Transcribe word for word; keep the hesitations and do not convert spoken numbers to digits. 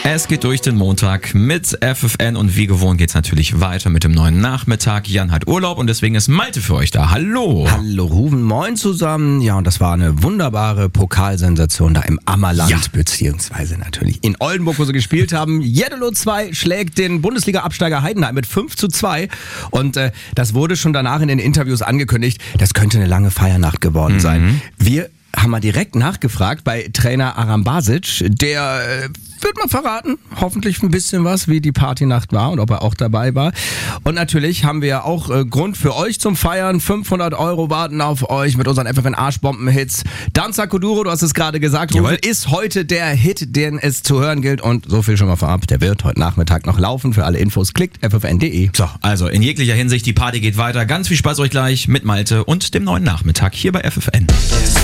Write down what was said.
Es geht durch den Montag mit F F N und wie gewohnt geht's natürlich weiter mit dem neuen Nachmittag. Jan hat Urlaub und deswegen ist Malte für euch da. Hallo. Hallo Ruben, moin zusammen. Ja, und das war eine wunderbare Pokalsensation da im Ammerland, Ja. beziehungsweise natürlich in Oldenburg, wo sie gespielt haben. Jeddelo zwei schlägt den Bundesliga-Absteiger Heidenheim mit fünf zu zwei und äh, das wurde schon danach in den Interviews angekündigt, das könnte eine lange Feiernacht geworden sein. Wir haben wir direkt nachgefragt bei Trainer Aram Basic, der äh, wird mal verraten, hoffentlich ein bisschen was, wie die Partynacht war und ob er auch dabei war. Und natürlich haben wir auch äh, Grund für euch zum Feiern. fünfhundert Euro warten auf euch mit unseren F F N Arschbomben-Hits. Danza Kuduro, du hast es gerade gesagt, Ruben, ist heute der Hit, den es zu hören gilt. Und so viel schon mal vorab, der wird heute Nachmittag noch laufen. Für alle Infos klickt f f n punkt d e. So, also in jeglicher Hinsicht, die Party geht weiter. Ganz viel Spaß euch gleich mit Malte und dem neuen Nachmittag hier bei F F N.